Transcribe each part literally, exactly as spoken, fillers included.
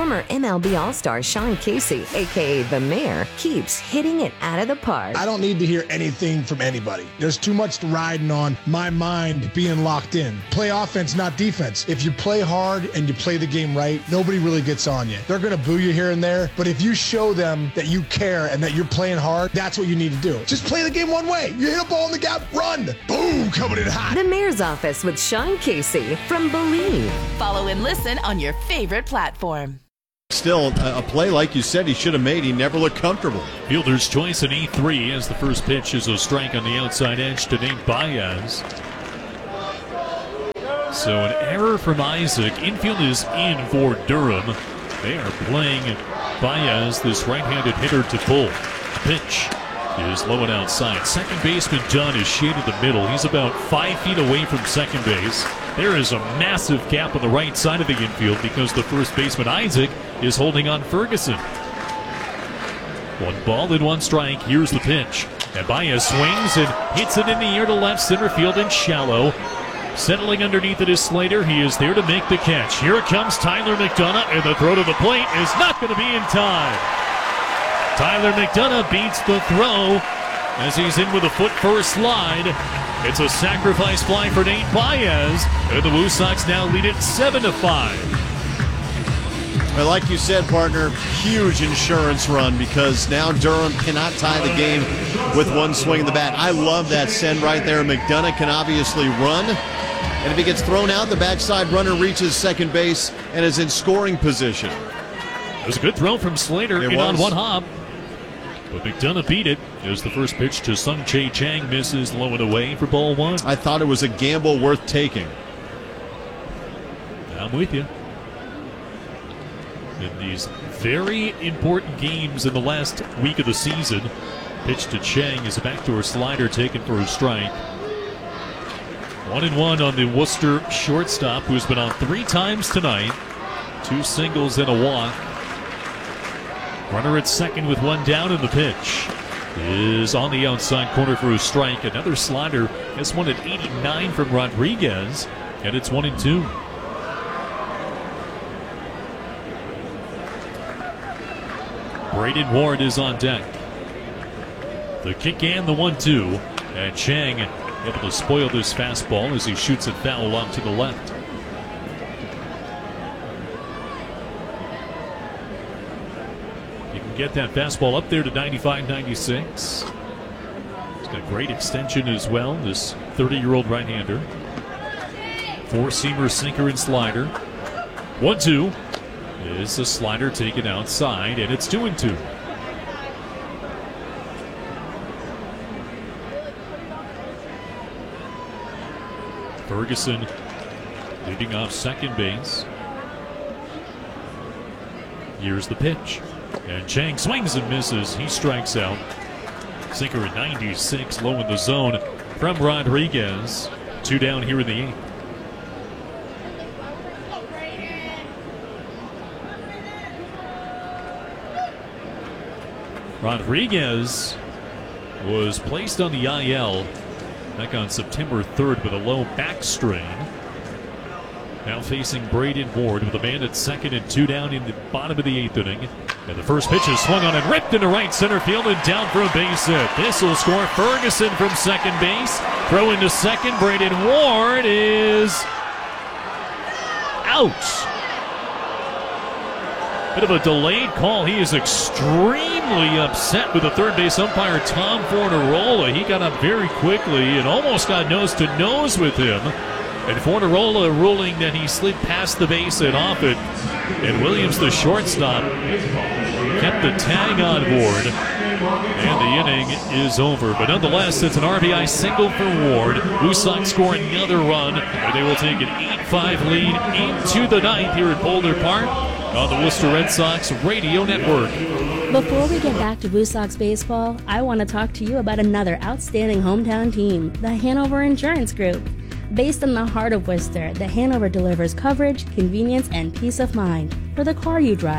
Former M L B All-Star Sean Casey, a k a. The Mayor, keeps hitting it out of the park. I don't need to hear anything from anybody. There's too much riding on my mind being locked in. Play offense, not defense. If you play hard and you play the game right, nobody really gets on you. They're going to boo you here and there, but if you show them that you care and that you're playing hard, that's what you need to do. Just play the game one way. You hit a ball in the gap, run. Boom, coming in hot. The Mayor's Office with Sean Casey from Believe. Follow and listen on your favorite platform. Still, a play like you said he should have made. He never looked comfortable. Fielder's choice in E three as the first pitch is a strike on the outside edge to Nate Baez. So an error from Isaac. Infield is in for Durham. They are playing Baez, this right-handed hitter, to pull. The pitch is low and outside. Second baseman Dunn is shaded the middle. He's about five feet away from second base. There is a massive gap on the right side of the infield because the first baseman Isaac is holding on Ferguson. One ball and one strike. Here's the pitch. And Baez swings and hits it in the air to left center field and shallow. Settling underneath it is Slater. He is there to make the catch. Here it comes Tyler McDonough, and the throw to the plate is not going to be in time. Tyler McDonough beats the throw as he's in with a foot first slide. It's a sacrifice fly for Nate Baez, and the Woo Sox now lead it seven to five. Well, like you said, partner, huge insurance run because now Durham cannot tie the game with one swing of the bat. I love that send right there. McDonough can obviously run, and if he gets thrown out, the backside runner reaches second base and is in scoring position. It was a good throw from Slater in on one hop. But McDonough beat it as the first pitch to Sung Chae Chang misses low and away for ball one. I thought it was a gamble worth taking. I'm with you. In these very important games in the last week of the season, pitch to Chang is a backdoor slider taken for a strike. One and one on the Worcester shortstop, who's been on three times tonight. Two singles and a walk. Runner at second with one down, and the pitch is on the outside corner for a strike. Another slider. This one at eighty-nine from Rodriguez, and it's one and two. Braden Ward is on deck. The kick and the one two, and Chang able to spoil this fastball as he shoots it foul off to the left. Get that fastball up there to ninety-five ninety-six. He's got great extension as well, this thirty-year-old right-hander. Four-seamer, sinker, and slider. one two is a slider taken outside, and it's two and two. Ferguson leading off second base. Here's the pitch. And Chang swings and misses. He strikes out. Sinker at ninety-six, low in the zone from Rodriguez. Two down here in the eighth. Rodriguez was placed on the I L back on September third with a low back strain. Now facing Braden Ward with a man at second and two down in the bottom of the eighth inning. And the first pitch is swung on and ripped into right center field and down for a base hit. This will score Ferguson from second base. Throw into second. Braden Ward is out. Bit of a delayed call. He is extremely upset with the third base umpire, Tom Fornarola. He got up very quickly and almost got nose to nose with him. And Fornarola ruling that he slid past the base and off it. And Williams, the shortstop, kept the tag on board. And the inning is over. But nonetheless, it's an R B I single for Ward. Woo Sox score another run. And they will take an eight five lead into the ninth here at Boulder Park on the Worcester Red Sox Radio Network. Before we get back to Woo Sox baseball, I want to talk to you about another outstanding hometown team, the Hanover Insurance Group. Based in the heart of Worcester, the Hanover delivers coverage, convenience, and peace of mind for the car you drive,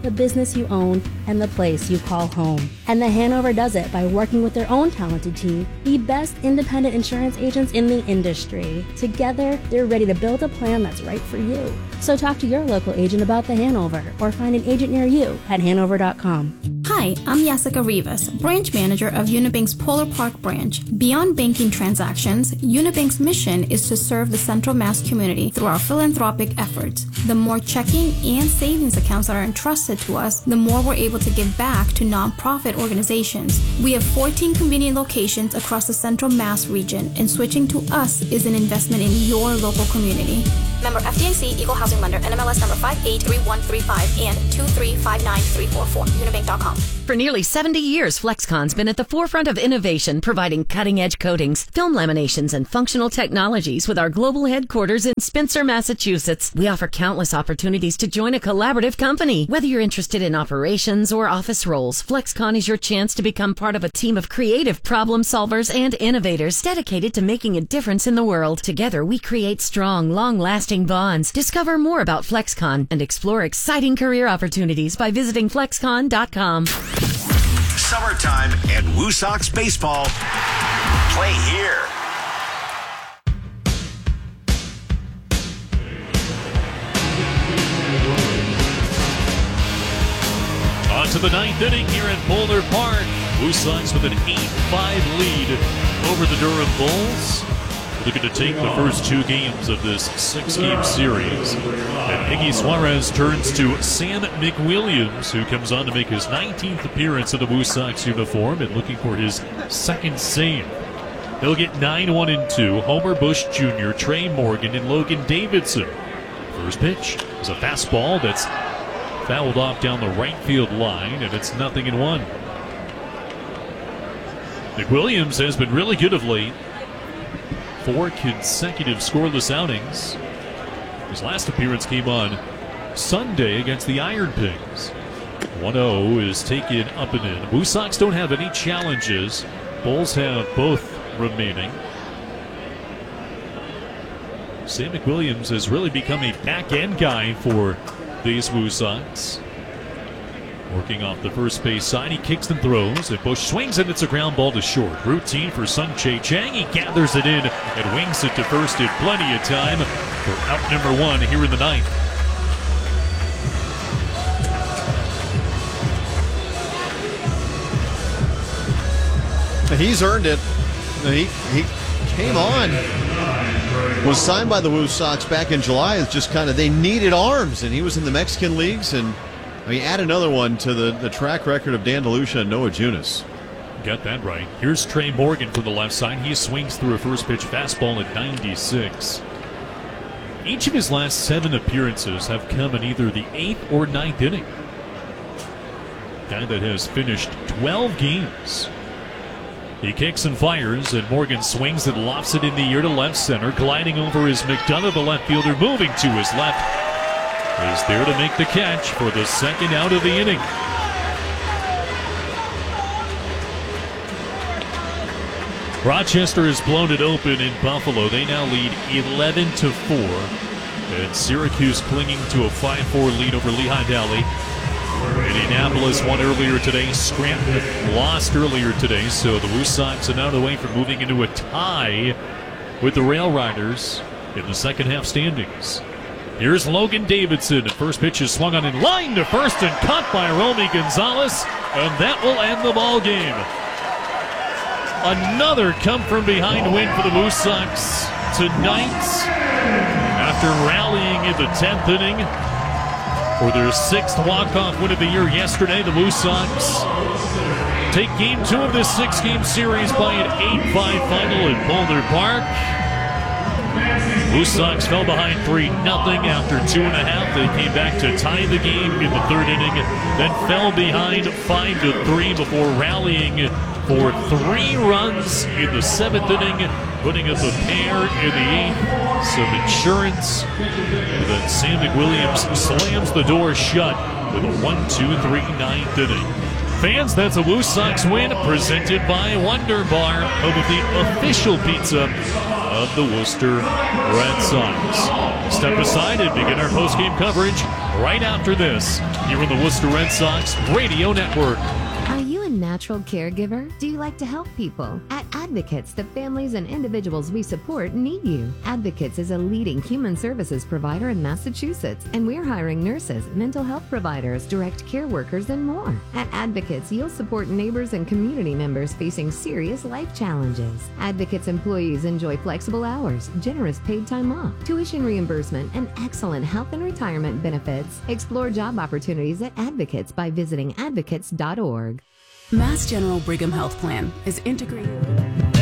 the business you own, and the place you call home. And The Hanover does it by working with their own talented team, the best independent insurance agents in the industry. Together, they're ready to build a plan that's right for you. So talk to your local agent about The Hanover or find an agent near you at hanover dot com. Hi, I'm Jessica Rivas, branch manager of Unibank's Polar Park branch. Beyond banking transactions, Unibank's mission is to serve the Central Mass community through our philanthropic efforts. The more checking and savings accounts that are entrusted to us, the more we're able to give back to nonprofit organizations. We have fourteen convenient locations across the Central Mass region, and switching to us is an investment in your local community. Member F D I C, Equal Housing Lender, N M L S number five eight three one three five and two three five nine three four four, unibank dot com. For nearly seventy years, FlexCon's been at the forefront of innovation, providing cutting-edge coatings, film laminations, and functional technologies with our global headquarters in Spencer, Massachusetts. We offer countless opportunities to join a collaborative company. Whether you're interested in operations or office roles, FlexCon is your chance to become part of a team of creative problem solvers and innovators dedicated to making a difference in the world. Together, we create strong, long-lasting bonds. Discover more about FlexCon and explore exciting career opportunities by visiting flexcon dot com. Summertime and Woo Sox baseball. Play here. On to the ninth inning here at Boulder Park. Woo Sox with an eight five lead over the Durham Bulls. Looking to take the first two games of this six-game series. And Iggy Suarez turns to Sam McWilliams, who comes on to make his nineteenth appearance in the Woo Sox uniform and looking for his second save. They'll get nine one and two. Homer Bush Junior, Trey Morgan, and Logan Davidson. First pitch is a fastball that's fouled off down the right field line, and it's nothing in one. McWilliams has been really good of late. Four consecutive scoreless outings. His last appearance came on Sunday against the Iron Pigs. one oh is taken up and in. Woo Sox don't have any challenges. Bulls have both remaining. Sam McWilliams has really become a back-end guy for these Woo Sox. Working off the first base side, he kicks and throws, and Bush swings, and it's a ground ball to short. Routine for Sung Chae Chang. He gathers it in and wings it to first in plenty of time for out number one here in the ninth. He's earned it. He, he came on, was signed by the Woo Sox back in July. It's just kind of, they needed arms, and he was in the Mexican leagues, and I mean, add another one to the, the track record of Dan DeLucia and Noah Junis. Got that right. Here's Trey Morgan from the left side. He swings through a first pitch fastball at ninety-six. Each of his last seven appearances have come in either the eighth or ninth inning. Guy that has finished twelve games. He kicks and fires, and Morgan swings and lofts it in the air to left center. Gliding over is McDonough, the left fielder, moving to his left. Is there to make the catch for the second out of the inning. Rochester has blown it open in Buffalo. They now lead eleven to four. And Syracuse clinging to a five four lead over Lehigh Valley. Indianapolis won earlier today. Scranton lost earlier today. So the Woo Sox are now away from moving into a tie with the Rail Riders in the second half standings. Here's Logan Davidson. First pitch is swung on in line to first and caught by Romy Gonzalez, and that will end the ball game. Another come from behind win for the Woo Sox tonight after rallying in the tenth inning for their sixth walk-off win of the year yesterday. The Woo Sox take game two of this six-game series by an eight five final at Boulder Park. Woo Sox fell behind three nothing after two and a half. They came back to tie the game in the third inning, then fell behind five to three before rallying for three runs in the seventh inning, putting up a pair in the eighth. Some insurance. And then Sam McWilliams slams the door shut with a one two three ninth inning. Fans, that's a Woo Sox win presented by Wonder Bar, home of the official pizza of the Worcester Red Sox. Step aside and begin our postgame coverage right after this here on the Worcester Red Sox Radio Network. Are you a natural caregiver? Do you like to help people? At Advocates, the families and individuals we support need you. Advocates is a leading human services provider in Massachusetts, and we're hiring nurses, mental health providers, direct care workers, and more. At Advocates, you'll support neighbors and community members facing serious life challenges. Advocates employees enjoy flexible hours, generous paid time off, tuition reimbursement, and excellent health and retirement benefits. Explore job opportunities at Advocates by visiting advocates dot org. Mass General Brigham Health Plan is integrated.